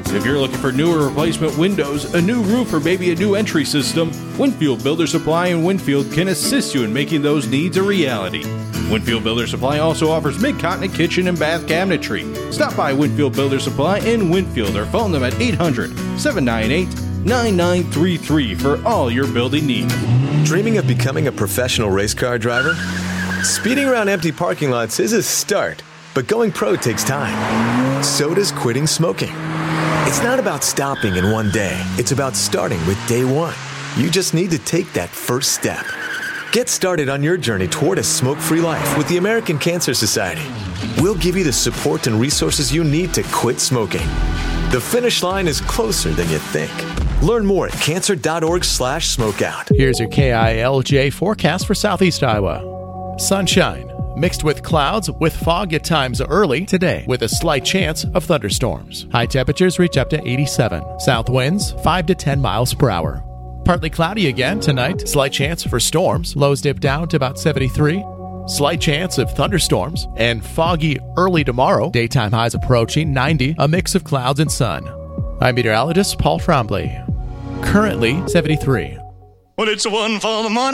If you're looking for new or replacement windows, a new roof, or maybe a new entry system, Winfield Builder Supply in Winfield can assist you in making those needs a reality. Winfield Builder Supply also offers mid-continent kitchen and bath cabinetry. Stop by Winfield Builder Supply in Winfield or phone them at 800-798-9933 for all your building needs. Dreaming of becoming a professional race car driver? Speeding around empty parking lots is a start, but going pro takes time. So does quitting smoking. It's not about stopping in one day. It's about starting with day one. You just need to take that first step. Get started on your journey toward a smoke-free life with the American Cancer Society. We'll give you the support and resources you need to quit smoking. The finish line is closer than you think. Learn more at cancer.org/smokeout. Here's your KILJ forecast for Southeast Iowa. Sunshine mixed with clouds with fog at times early today with a slight chance of thunderstorms. High temperatures reach up to 87. South winds 5 to 10 miles per hour. Partly cloudy again tonight. Slight chance for storms. Lows dip down to about 73. Slight chance of thunderstorms. And foggy early tomorrow. Daytime highs approaching 90. A mix of clouds and sun. I'm meteorologist Paul Trombley. Currently 73. Well, it's one for the money.